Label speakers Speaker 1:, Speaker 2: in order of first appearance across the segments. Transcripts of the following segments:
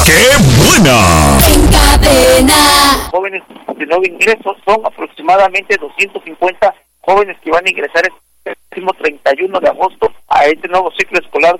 Speaker 1: ¡Qué buena!
Speaker 2: En Cadena.
Speaker 3: Jóvenes de nuevo ingreso son aproximadamente 250 jóvenes que van a ingresar el próximo 31 de agosto a este nuevo ciclo escolar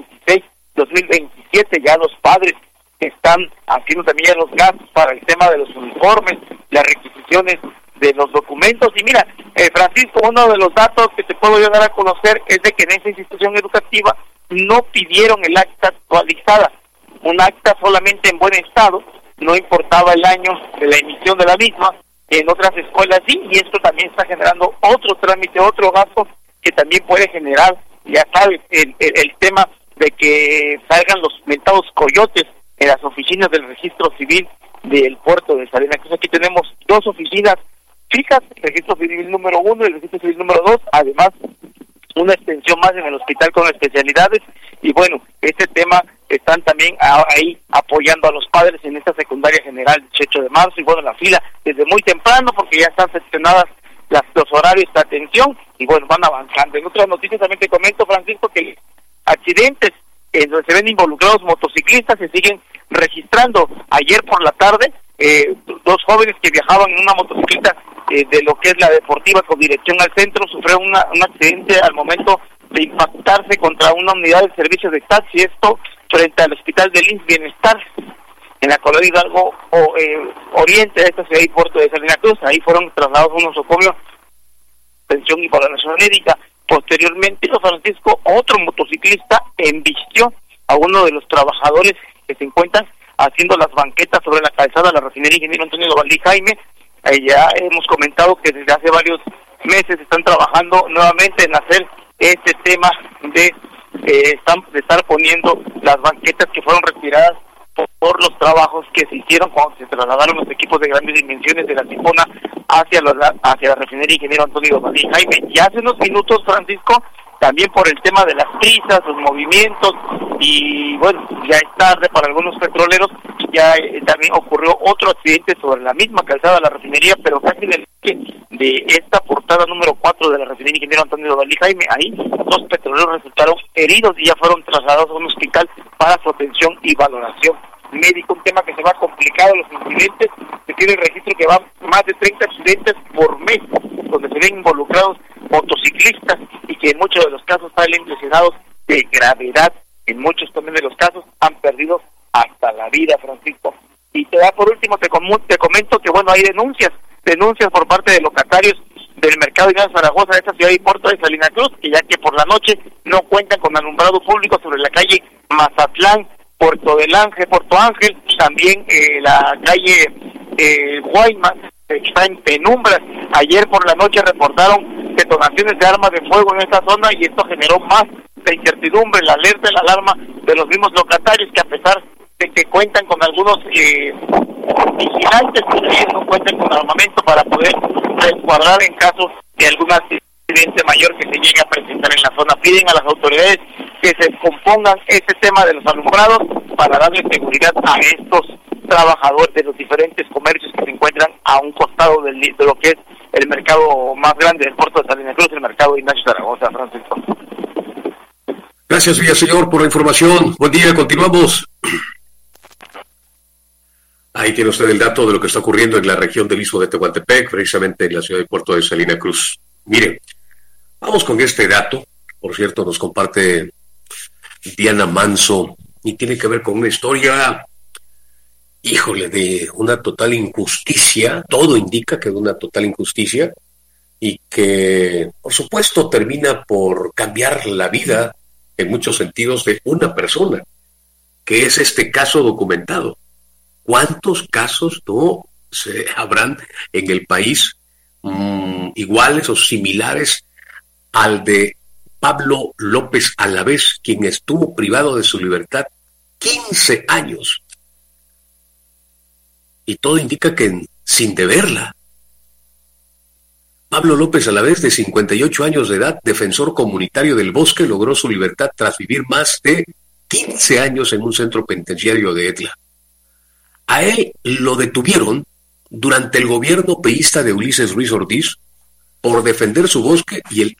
Speaker 3: 2026-2027. Ya los padres están haciendo también ya los gastos para el tema de los uniformes, las requisiciones de los documentos. Y mira, Francisco, uno de los datos que te puedo yo dar a conocer es de que en esa institución educativa no pidieron el acta actualizada, un acta solamente en buen estado, no importaba el año de la emisión de la misma. En otras escuelas sí, y esto también está generando otro trámite, otro gasto que también puede generar, ya sabes, el tema de que salgan los mentados coyotes en las oficinas del registro civil del puerto de Salina Cruz. Aquí tenemos dos oficinas fijas, el registro civil número 1 y el registro civil número 2, además una extensión más en el hospital con especialidades. Y bueno, este tema están también ahí apoyando a los padres en esta secundaria general 18 de marzo, y bueno, la fila desde muy temprano porque ya están seccionadas los horarios de atención y bueno, van avanzando. En otras noticias también te comento, Francisco, que accidentes en donde se ven involucrados motociclistas se siguen registrando. Ayer por la tarde, dos jóvenes que viajaban en una motocicleta de lo que es la deportiva con dirección al centro sufrieron un accidente al momento de impactarse contra una unidad de servicios de taxi, esto frente al hospital del IMSS Bienestar, en la colonia Hidalgo oriente de esta ciudad y puerto de Salina Cruz. Ahí fueron trasladados a un nosocomio, atención y valoración médica. Posteriormente, Francisco, otro motociclista embistió a uno de los trabajadores que se encuentran haciendo las banquetas sobre la calzada de la refinería Ingeniero Antonio Dovalí Jaime. Ya hemos comentado que desde hace varios meses están trabajando nuevamente en hacer este tema de estar poniendo las banquetas que fueron retiradas por los trabajos que se hicieron cuando se trasladaron los equipos de grandes dimensiones de la Tifona hacia la refinería Ingeniero Antonio Dovalí Jaime. Y hace unos minutos, Francisco, también por el tema de las prisas, los movimientos, y bueno, ya es tarde para algunos petroleros, ya también ocurrió otro accidente sobre la misma calzada de la refinería, pero casi en el de esta portada número 4 de la refinería Ingeniero Antonio Dovalí Jaime. Ahí dos petroleros resultaron heridos y ya fueron trasladados a un hospital para su atención y valoración médica. Un tema que se va complicado, los incidentes, se tiene el registro que van más de 30 accidentes por mes, donde se ven involucrados motociclistas y que en muchos de los casos salen lesionados de gravedad. En muchos también de los casos han perdido hasta la vida, Francisco. Y por último te comento que bueno, hay denuncias por parte de locatarios del mercado de Zaragoza de esta ciudad y puerto de Salina Cruz, que ya que por la noche no cuentan con alumbrado público sobre la calle Mazatlán, Puerto Ángel, también la calle Guaymas está en penumbras. Ayer por la noche reportaron detonaciones de armas de fuego en esta zona y esto generó más la incertidumbre, la alerta y la alarma de los mismos locatarios, que a pesar de que cuentan con algunos vigilantes, que no cuentan con armamento para poder resguardar en caso de algún accidente mayor que se llegue a presentar en la zona. Piden a las autoridades que se compongan este tema de los alumbrados para darle seguridad a estos trabajadores de los diferentes comercios que se encuentran a un costado de lo que es el mercado más grande del puerto de Salina Cruz, el mercado de Ignacio Zaragoza, Francisco.
Speaker 4: Gracias, Villaseñor, por la información. Buen día, continuamos. Ahí tiene usted el dato de lo que está ocurriendo en la región del Istmo de Tehuantepec, precisamente en la ciudad de puerto de Salina Cruz. Mire, vamos con este dato. Por cierto, nos comparte Diana Manso y tiene que ver con una historia, híjole, de una total injusticia. Todo indica que de una total injusticia y que, por supuesto, termina por cambiar la vida en muchos sentidos de una persona, que es este caso documentado. ¿Cuántos casos no se habrán en el país iguales o similares al de Pablo López Alavés, quien estuvo privado de su libertad 15 años? Y todo indica que sin deberla. Pablo López Alavés, de 58 años de edad, defensor comunitario del Bosque, logró su libertad tras vivir más de 15 años en un centro penitenciario de Etla. A él lo detuvieron durante el gobierno peísta de Ulises Ruiz Ortiz por defender su bosque y el